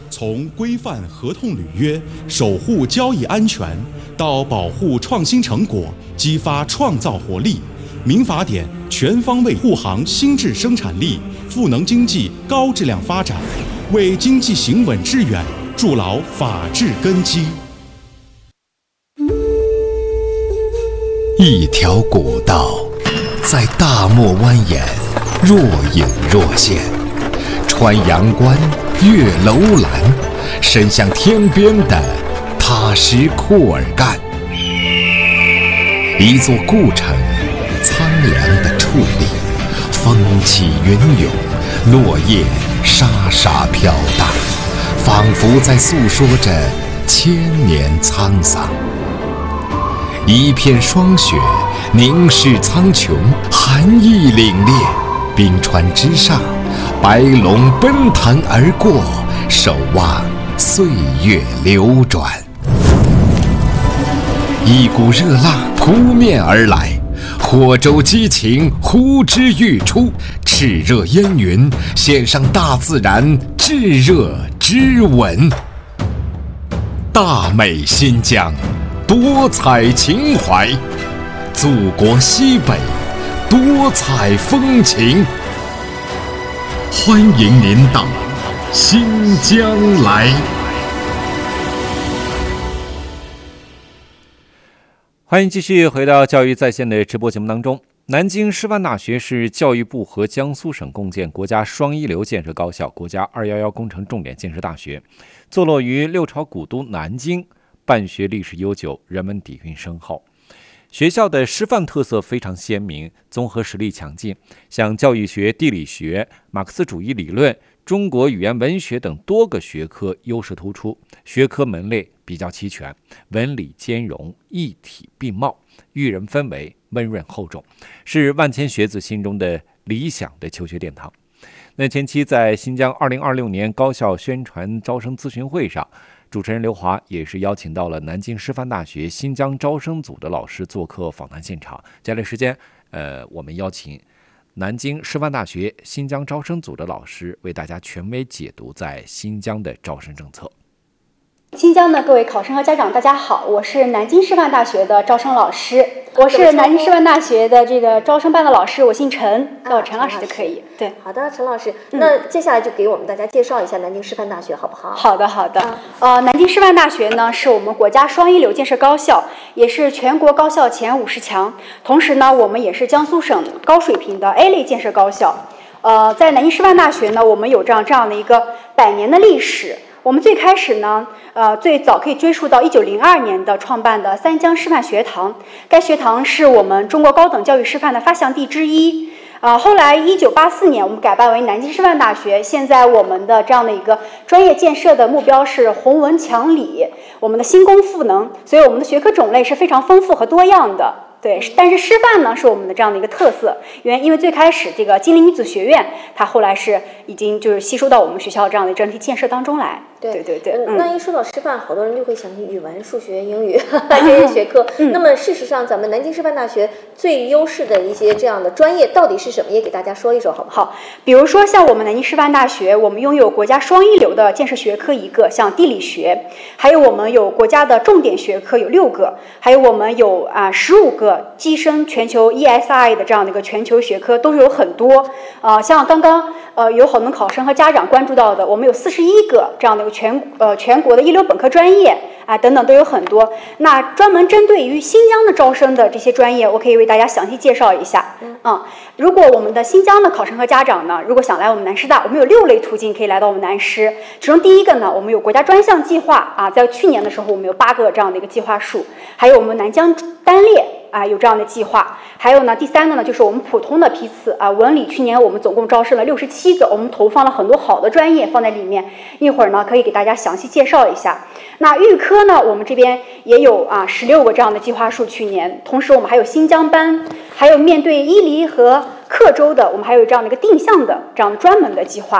从规范合同履约、守护交易安全，到保护创新成果、激发创造活力，民法典全方位护航新质生产力，赋能经济高质量发展，为经济行稳致远筑牢法治根基。 一条古道在大漠蜿蜒，若隐若现，穿阳关，越楼兰，伸向天边的踏实库尔干。一座故城，苍凉的矗立，风起云涌，落叶沙沙飘荡，仿佛在诉说着千年沧桑。一片霜雪凝视苍穹，寒意凛冽，冰川之上，白龙奔腾而过，守望岁月流转。一股热浪扑面而来，火舟激情呼之欲出，炽热烟云献上大自然炙热之吻。大美新疆，多彩情怀，祖国西北，多彩风情。欢迎您到新疆来。 欢迎继续回到教育在线的直播节目当中。南京师范大学是教育部和江苏省共建国家双一流建设高校、国家211工程重点建设大学，坐落于六朝古都南京，办学历史悠久，人文底蕴深厚。学校的师范特色非常鲜明，综合实力强劲，像教育学、地理学、马克思主义理论、中国语言文学等多个学科优势突出，学科门类比较齐全，文理兼容，一体并茂，育人氛围温润厚重，是万千学子心中的理想的求学殿堂。那前期在新疆2026年高校宣传招生咨询会上，主持人刘华也是邀请到了南京师范大学新疆招生组的老师做客访谈现场。接下来时间，我们邀请南京师范大学新疆招生组的老师为大家权威解读在新疆的招生政策。 新疆的各位考生和家长，大家好，我是南京师范大学的招生老师，我是南京师范大学的这个招生办的老师，我姓陈，叫我陈老师就可以。对， 好的，陈老师，那接下来就给我们大家介绍一下南京师范大学，好不好？ 好的，好的。南京师范大学呢，是我们国家双一流建设高校，也是全国高校前50强，同时呢，我们也是江苏省高水平的 A 类建设高校。在南京师范大学呢，我们有这样的一个100年的历史。我们最开始呢，最早可以追溯到1902年的创办的三江师范学堂，该学堂是我们中国高等教育师范的发祥地之一。后来1984年我们改办为南京师范大学，现在我们的这样的一个专业建设的目标是弘文强理，我们的兴工赋能，所以我们的学科种类是非常丰富和多样的。对，但是师范呢是我们的这样的一个特色，因为最开始这个金陵女子学院，它后来是已经就是吸收到我们学校这样的整体建设当中来。对。 那一说到师范，好多人就会想起语文、数学、英语这些学科。那么事实上，咱们南京师范大学最优势的一些这样的专业到底是什么？也给大家说一说，好不好？ 比如说像我们南京师范大学，我们拥有国家双一流的建设学科1个，像地理学，还有我们有国家的重点学科有6个，还有我们有15个。跻身全球 ESI 的这样的一个全球学科都是有很多，像刚刚有很多考生和家长关注到的，我们有41个这样的一个全国的一流本科专业等等都有很多。那专门针对于新疆的招生的这些专业，我可以为大家详细介绍一下。如果我们的新疆的考生和家长呢，如果想来我们南师大，我们有6类途径可以来到我们南师。其中第一个呢，我们有国家专项计划在去年的时候我们有8个这样的一个计划数，还有我们南疆单列有这样的计划。还有呢，第3个呢，就是我们普通的批次文理去年我们总共招生了67个，我们投放了很多好的专业放在里面，一会儿呢可以给大家详细介绍一下。那预科呢，我们这边也有16个这样的计划数，去年，同时我们还有新疆班，还有面对伊犁和克州的，我们还有这样的一个定向的这样专门的计划。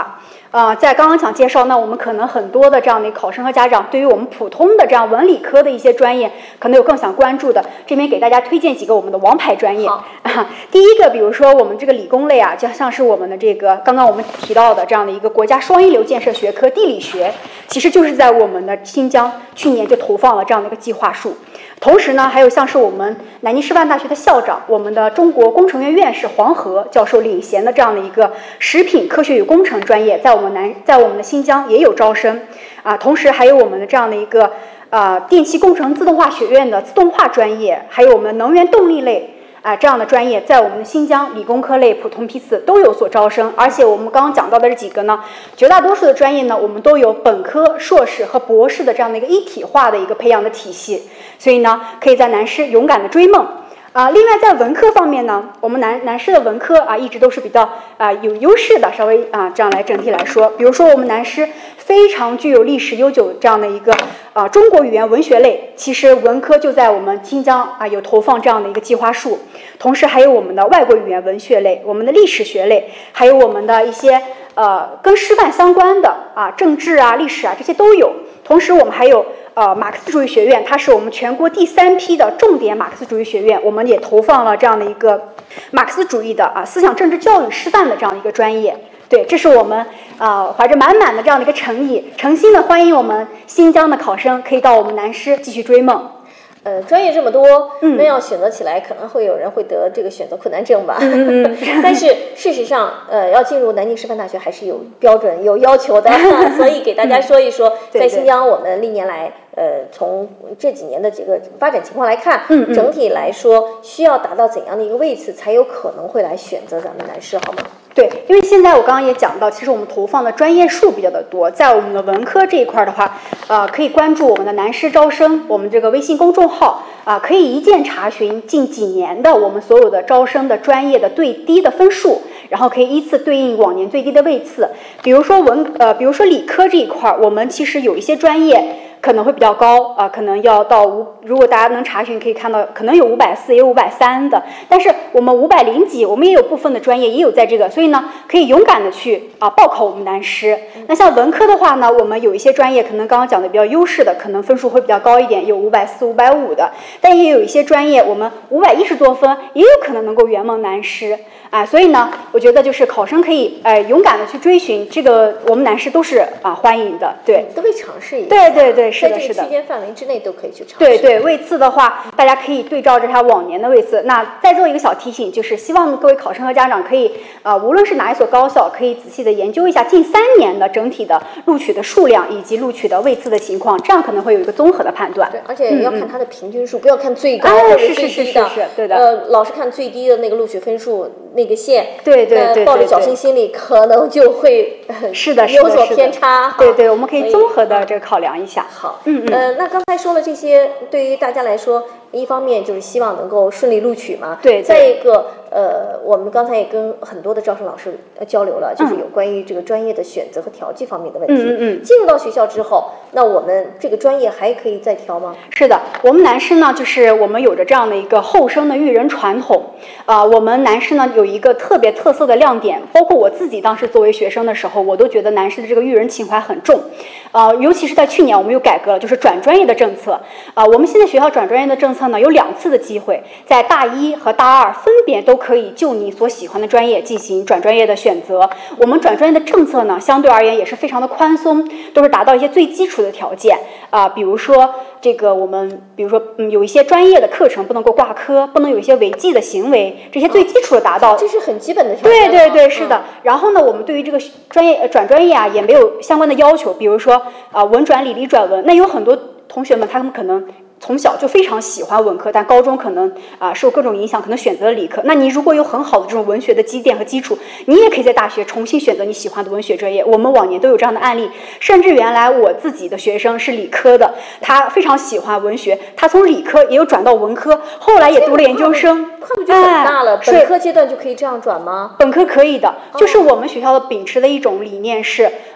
在刚刚讲介绍，那我们可能很多的这样的考生和家长，对于我们普通的这样文理科的一些专业，可能有更想关注的。这边给大家推荐几个我们的王牌专业。第一个，比如说我们这个理工类啊，就像是我们的这个刚刚我们提到的这样的一个国家双一流建设学科地理学，其实就是在我们的新疆去年就投放了这样的一个计划数。同时呢，还有像是我们南京师范大学的校长，我们的中国工程院院士黄河教授领衔的这样的一个食品科学与工程专业，在我们的新疆也有招生同时还有我们的这样的一个电气工程自动化学院的自动化专业，还有我们能源动力类这样的专业，在我们的新疆理工科类普通批次都有所招生。而且我们刚刚讲到的这几个呢，绝大多数的专业呢，我们都有本科、硕士和博士的这样的一个一体化的一个培养的体系，所以呢，可以在南师勇敢的追梦。另外在文科方面呢，我们南师的文科一直都是比较有优势的，稍微这样来整体来说，比如说我们南师非常具有历史悠久这样的一个中国语言文学类，其实文科就在我们新疆有投放这样的一个计划数，同时还有我们的外国语言文学类、我们的历史学类，还有我们的一些跟师范相关的政治历史这些都有。同时我们还有马克思主义学院，它是我们全国第3批的重点马克思主义学院，我们也投放了这样的一个马克思主义的思想政治教育师范的这样的一个专业。对，这是我们怀着满满的这样的一个诚意，诚心的欢迎我们新疆的考生可以到我们南师继续追梦。 专业这么多，那要选择起来，可能会有人会得这个选择困难症吧。但是事实上，要进入南京师范大学还是有标准、有要求的。所以给大家说一说，在新疆我们历年来，从这几年的这个发展情况来看，整体来说需要达到怎样的一个位次，才有可能会来选择咱们南师，好吗？ 对，因为现在我刚刚也讲到，其实我们投放的专业数比较的多，在我们的文科这一块的话，可以关注我们的南师招生，我们这个微信公众号可以一键查询近几年的我们所有的招生的专业的最低的分数，然后可以依次对应往年最低的位次。比如说理科这一块，我们其实有一些专业可能会比较高可能要到如果大家能查询可以看到，可能有540也有530的，但是我们500几，我们也有部分的专业也有在这个，所以呢可以勇敢的去报考我们南师。那像文科的话呢，我们有一些专业可能刚刚讲的比较优势的，可能分数会比较高一点，有540、550的，但也有一些专业我们510多分也有可能能够圆梦南师所以呢，我觉得就是考生可以勇敢的去追寻这个，我们南师都是欢迎的，对， 都可以尝试一下。 对，是的， 在这个区间范围之内都可以去尝试。对，位次的话，大家可以对照着它往年的位次。那再做一个小提醒，就是希望各位考生和家长可以无论是哪一所高校，可以仔细的研究一下近3年的整体的录取的数量以及录取的位次的情况，这样可能会有一个综合的判断。 对，而且要看它的平均数，不要看最高或者最低的。 是，对的。 老是看最低的那个录取分数那个线， 对， 抱着侥幸心理，可能就会是的有所偏差。 对，我们可以综合的这个考量一下。 好，那刚才说了这些，对于大家来说，一方面就是希望能够顺利录取嘛。 对。 再一个，我们刚才也跟很多的招生老师交流了，就是有关于这个专业的选择和调剂方面的问题。进入到学校之后，那我们这个专业还可以再调吗？ 是的，我们南师呢，就是我们有着这样的一个后生的育人传统。我们南师呢有一个特别特色的亮点，包括我自己当时作为学生的时候，我都觉得南师的这个育人情怀很重。尤其是在去年我们又改革了，就是转专业的政策。我们现在学校转专业的政策呢有2次的机会，在大1和大2分别都可以就你所喜欢的专业进行转专业的选择。我们转专业的政策呢相对而言也是非常的宽松，都是达到一些最基础的条件比如说这个有一些专业的课程不能够挂科，不能有一些违纪的行为，这些最基础的达到， 这是很基本的条件。 对，是的。然后呢，我们对于这个转专业也没有相关的要求，比如说文转理转文，那有很多同学们他们可能从小就非常喜欢文科，但高中可能受各种影响，可能选择了理科。那你如果有很好的这种文学的积淀和基础，你也可以在大学重新选择你喜欢的文学专业。我们往年都有这样的案例，甚至原来我自己的学生是理科的，他非常喜欢文学，他从理科也有转到文科，后来也读了研究生。 跨度就很大了。本科阶段就可以这样转吗？ 本科可以的，就是我们学校的秉持的一种理念是，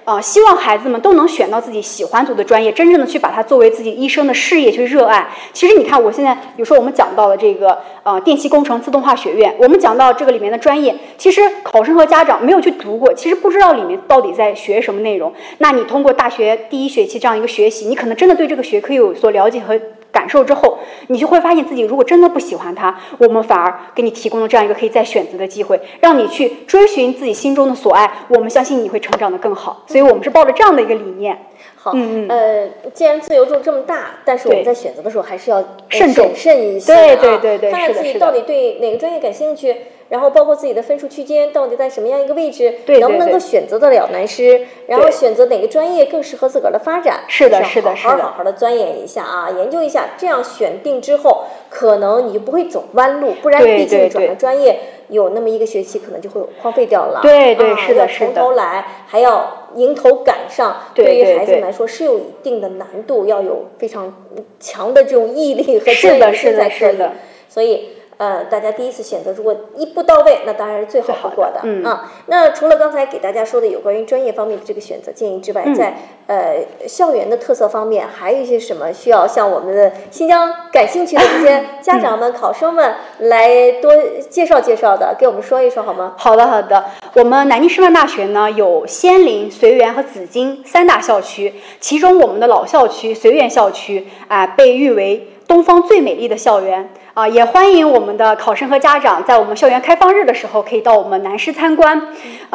希望孩子们都能选到自己喜欢读的专业，真正的去把它作为自己一生的事业去热爱。其实你看，我现在比如说我们讲到了这个电气工程自动化学院，我们讲到这个里面的专业，其实考生和家长没有去读过，其实不知道里面到底在学什么内容。那你通过大学第一学期这样一个学习，你可能真的对这个学科有所了解和感受之后，你就会发现自己如果真的不喜欢它，我们反而给你提供了这样一个可以再选择的机会，让你去追寻自己心中的所爱。我们相信你会成长得更好，所以我们是抱着这样的一个理念。 好，既然自由度这么大，但是我们在选择的时候还是要慎重审慎一些对， 看看自己到底对哪个专业感兴趣，然后包括自己的分数区间到底在什么样一个位置，能不能够选择得了南师，然后选择哪个专业更适合自个儿的发展， 是的， 好好的钻研一下啊，研究一下，这样选定之后，可能你就不会走弯路，不然毕竟转了专业。有那么一个学期可能就会荒废掉了， 对，是的， 从头来，还要迎头赶上，对于孩子们来说是有一定的难度，要有非常强的这种毅力和坚持才可以。所以大家第一次选择如果一步到位，那当然是最好不过的那除了刚才给大家说的有关于专业方面的这个选择建议之外，在校园的特色方面，还有一些什么需要向我们的新疆感兴趣的这些家长们、考生们来多介绍介绍的，给我们说一说好吗？ 好的。我们南京师范大学呢有仙林、绥远和紫金3大校区，其中我们的老校区绥远校区被誉为东方最美丽的校园。也欢迎我们的考生和家长在我们校园开放日的时候可以到我们南师参观。